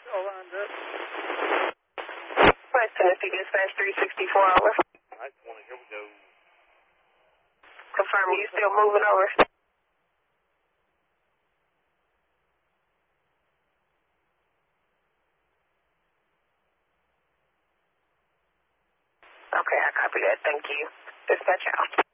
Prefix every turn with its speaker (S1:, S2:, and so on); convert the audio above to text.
S1: All lined up.
S2: West Tennessee Dispatch 364 over.
S1: Alright, 20, here we go.
S2: Confirm you still moving over. Okay, I copy that. Thank you. Dispatch out.